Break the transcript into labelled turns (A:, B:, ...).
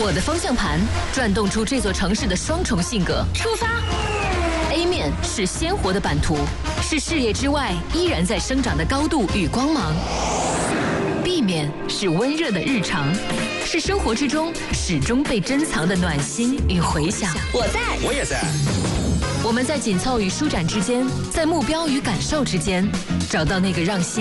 A: 我的方向盘转动出这座城市的双重性格。出发 ！A 面是鲜活的版图，是视野之外依然在生长的高度与光芒。B 面是温热的日常，是生活之中始终被珍藏的暖心与回响。
B: 我在，
C: 我也在。
A: 我们在紧凑与舒展之间，在目标与感受之间，找到那个让心